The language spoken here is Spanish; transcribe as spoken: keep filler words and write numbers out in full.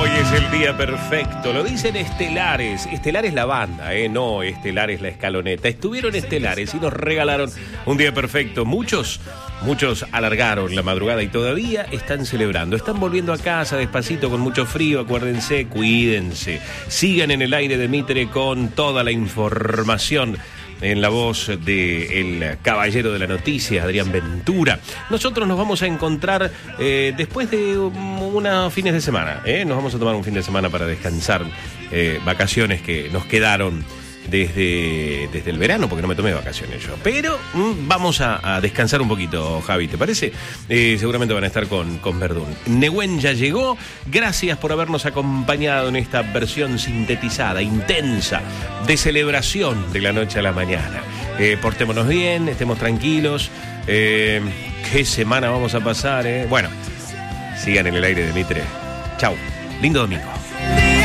Hoy es el día perfecto, lo dicen Estelares. Estelar es la banda, ¿eh? No, Estelar es la escaloneta. Estuvieron Estelares y nos regalaron un día perfecto. Muchos, muchos alargaron la madrugada y todavía están celebrando. Están volviendo a casa despacito con mucho frío, acuérdense, cuídense. Sigan en el aire de Mitre con toda la información en la voz del caballero de la noticia, Adrián Ventura. Nosotros nos vamos a encontrar eh, después de unos fines de semana. ¿eh? Nos vamos a tomar un fin de semana para descansar. Eh, vacaciones que nos quedaron desde, desde el verano, porque no me tomé vacaciones yo. Pero mm, vamos a, a descansar un poquito, Javi, ¿te parece? Eh, seguramente van a estar con, con Verdún. Nehuen ya llegó. Gracias por habernos acompañado en esta versión sintetizada, intensa, de celebración de la noche a la mañana. Eh, portémonos bien, estemos tranquilos. Eh, ¿Qué semana vamos a pasar? Eh? Bueno, sigan en el aire de Mitre. Chau. Lindo domingo.